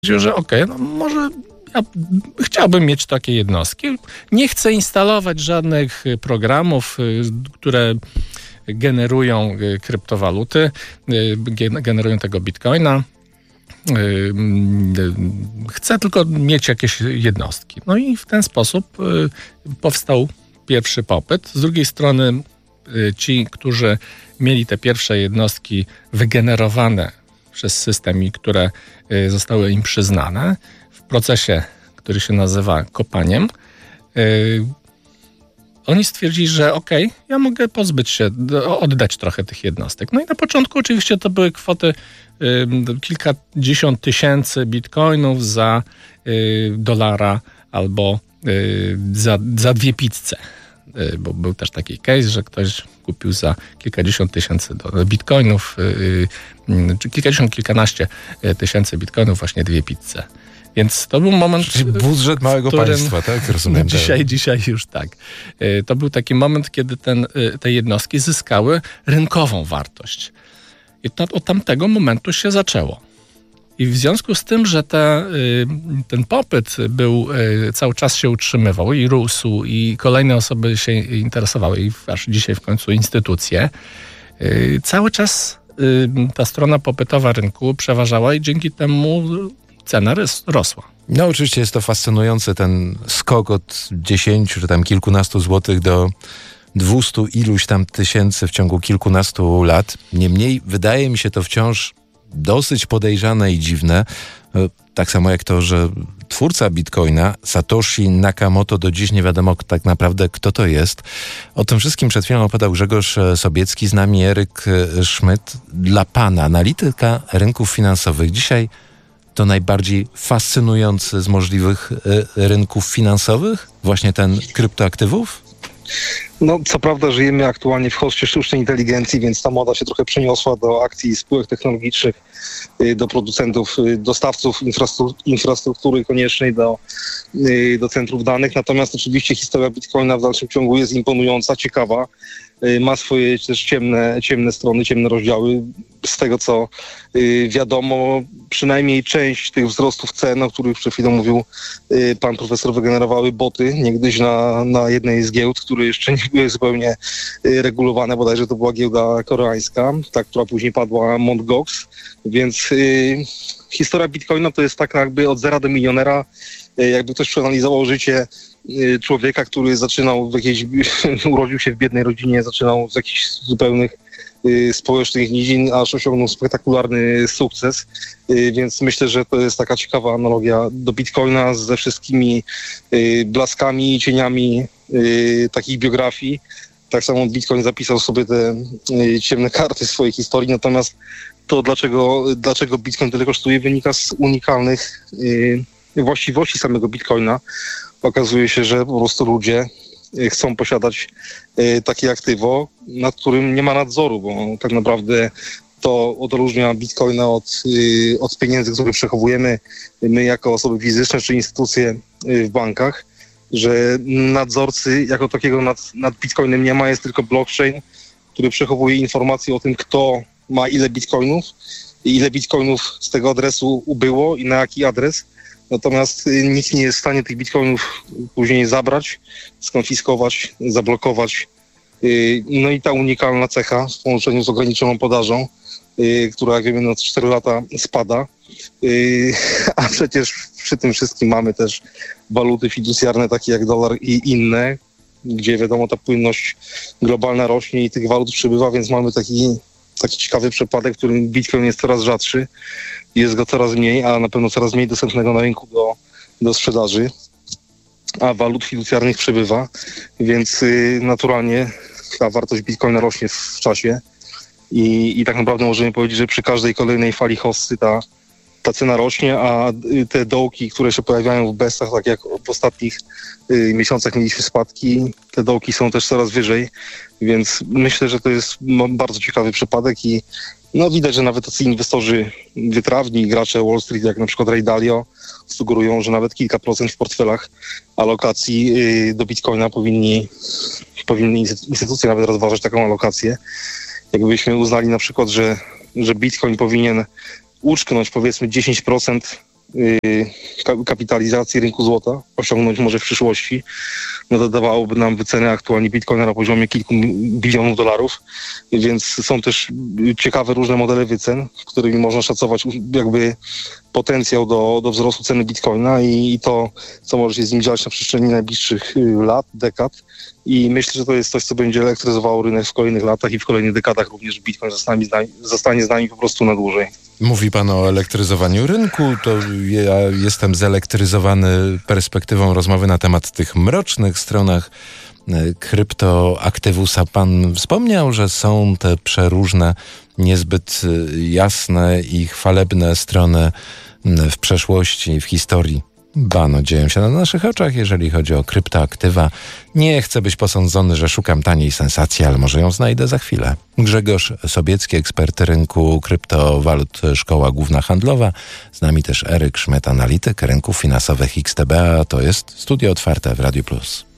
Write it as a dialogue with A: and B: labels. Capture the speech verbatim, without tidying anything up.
A: że okej, okay, no może ja chciałbym mieć takie jednostki. Nie chcę instalować żadnych programów, które generują kryptowaluty, generują tego bitcoina. Chcę tylko mieć jakieś jednostki. No i w ten sposób powstał pierwszy popyt. Z drugiej strony ci, którzy mieli te pierwsze jednostki wygenerowane przez system i które zostały im przyznane w procesie, który się nazywa kopaniem, oni stwierdzili, że okej, okay, ja mogę pozbyć się, oddać trochę tych jednostek. No i na początku oczywiście to były kwoty y, kilkadziesiąt tysięcy bitcoinów za y, dolara albo y, za, za dwie pizze. Y, bo był też taki case, że ktoś kupił za kilkadziesiąt tysięcy bitcoinów, y, y, czy kilkadziesiąt, kilkanaście tysięcy bitcoinów właśnie dwie pizze. Więc to był moment...
B: Czyli budżet małego państwa, tak? Rozumiem.
A: Dzisiaj, dzisiaj już tak. To był taki moment, kiedy ten, te jednostki zyskały rynkową wartość. I to od tamtego momentu się zaczęło. I w związku z tym, że te, ten popyt był, cały czas się utrzymywał i rósł, i kolejne osoby się interesowały, i aż dzisiaj w końcu instytucje, cały czas ta strona popytowa rynku przeważała i dzięki temu cena rosła.
B: No oczywiście jest to fascynujące, ten skok od dziesięciu czy tam kilkunastu złotych do dwustu iluś tam tysięcy w ciągu kilkunastu lat. Niemniej wydaje mi się to wciąż dosyć podejrzane i dziwne. Tak samo jak to, że twórca Bitcoina, Satoshi Nakamoto, do dziś nie wiadomo tak naprawdę, kto to jest. O tym wszystkim przed chwilą opowiadał Grzegorz Sobiecki, z nami Eryk Szmyt. Dla pana, analityka rynków finansowych, dzisiaj to najbardziej fascynujący z możliwych y, rynków finansowych? Właśnie ten kryptoaktywów?
C: No, co prawda żyjemy aktualnie w hoście sztucznej inteligencji, więc ta moda się trochę przeniosła do akcji spółek technologicznych, y, do producentów, y, dostawców infrastru- infrastruktury koniecznej do, y, do centrów danych. Natomiast oczywiście historia Bitcoina w dalszym ciągu jest imponująca, ciekawa. Ma swoje też ciemne, ciemne strony, ciemne rozdziały. Z tego, co y, wiadomo, przynajmniej część tych wzrostów cen, o których przed chwilą mówił y, pan profesor, wygenerowały boty niegdyś na, na jednej z giełd, które jeszcze nie były zupełnie y, regulowane, bodajże to była giełda koreańska, ta, która później padła Mt. Gox. Więc y, historia Bitcoina to jest tak jakby od zera do milionera, y, jakby ktoś przeanalizował życie człowieka, który zaczynał w jakiejś, urodził się w biednej rodzinie, zaczynał z jakichś zupełnych y, społecznych nidzin, aż osiągnął spektakularny sukces. Y, więc myślę, że to jest taka ciekawa analogia do Bitcoina ze wszystkimi y, blaskami i cieniami y, takich biografii. Tak samo Bitcoin zapisał sobie te y, ciemne karty swojej historii, natomiast to, dlaczego, dlaczego Bitcoin tyle kosztuje, wynika z unikalnych y, właściwości samego Bitcoina. Okazuje się, że po prostu ludzie chcą posiadać takie aktywo, nad którym nie ma nadzoru, bo tak naprawdę to odróżnia Bitcoina od, od pieniędzy, które przechowujemy my jako osoby fizyczne czy instytucje w bankach, że nadzorcy jako takiego nad, nad Bitcoinem nie ma, jest tylko blockchain, który przechowuje informacje o tym, kto ma ile Bitcoinów, ile Bitcoinów z tego adresu ubyło i na jaki adres. Natomiast nikt nie jest w stanie tych bitcoinów później zabrać, skonfiskować, zablokować. No i ta unikalna cecha w połączeniu z ograniczoną podażą, która jak wiemy no cztery lata spada, a przecież przy tym wszystkim mamy też waluty fiducjarne takie jak dolar i inne, gdzie wiadomo ta płynność globalna rośnie i tych walut przybywa, więc mamy taki, taki ciekawy przypadek, w którym bitcoin jest coraz rzadszy. Jest go coraz mniej, a na pewno coraz mniej dostępnego na rynku do, do sprzedaży, a walut fiducjarnych przybywa, więc y, naturalnie ta wartość Bitcoina rośnie w czasie i, i tak naprawdę możemy powiedzieć, że przy każdej kolejnej fali hossy ta, ta cena rośnie, a y, te dołki, które się pojawiają w bestach, tak jak w ostatnich y, miesiącach mieliśmy spadki, te dołki są też coraz wyżej, więc myślę, że to jest no, bardzo ciekawy przypadek i no widać, że nawet tacy inwestorzy wytrawni, gracze Wall Street, jak na przykład Ray Dalio, sugerują, że nawet kilka procent w portfelach alokacji do Bitcoina powinni, powinny instytucje nawet rozważać taką alokację. Jakbyśmy uznali na przykład, że, że Bitcoin powinien uczknąć powiedzmy dziesięć procent kapitalizacji rynku złota osiągnąć może w przyszłości, no to dawałoby nam wycenę aktualnie bitcoina na poziomie kilku bilionów dolarów, więc są też ciekawe różne modele wycen, którymi można szacować jakby potencjał do, do wzrostu ceny bitcoina i, i to, co może się z nim dziać na przestrzeni najbliższych lat, dekad. I myślę, że to jest coś, co będzie elektryzowało rynek w kolejnych latach i w kolejnych dekadach również bitcoin zostanie z nami, zostanie z nami po prostu na dłużej.
B: Mówi pan o elektryzowaniu rynku, to ja jestem zelektryzowany perspektywą rozmowy na temat tych mrocznych stronach kryptoaktywusa. Pan wspomniał, że są te przeróżne, niezbyt jasne i chwalebne strony w przeszłości, w historii. Ba, no dzieją się na naszych oczach, jeżeli chodzi o kryptoaktywa. Nie chcę być posądzony, że szukam taniej sensacji, ale może ją znajdę za chwilę. Grzegorz Sobiecki, ekspert rynku kryptowalut, Szkoła Główna Handlowa. Z nami też Eryk Szmet, analityk rynków finansowych X T B, a to jest Studio Otwarte w Radiu Plus.